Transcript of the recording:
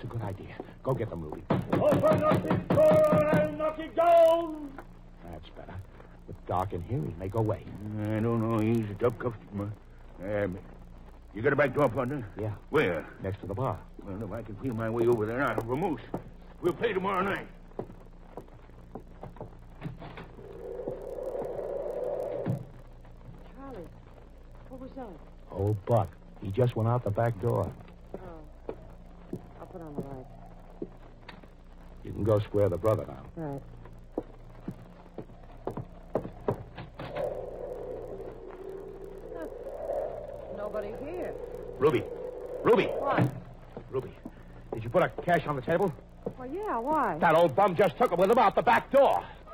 a good idea. Go get them, Ruby. Open up this door or I'll knock it down. That's better. With dark in here, he'll make away. I don't know. He's a tough customer. You got a back door, partner? Yeah. Where? Next to the bar. Well, if I can feel my way over there now, vamoose. We'll play tomorrow night. Charlie, what was that? Old Buck. He just went out the back door. Oh. I'll put on the light. You can go square the brother now. Right. Nobody here. Ruby. Ruby. What? Ruby. Did you put a cash on the table? Well, yeah, why? That old bum just took it with him out the back door.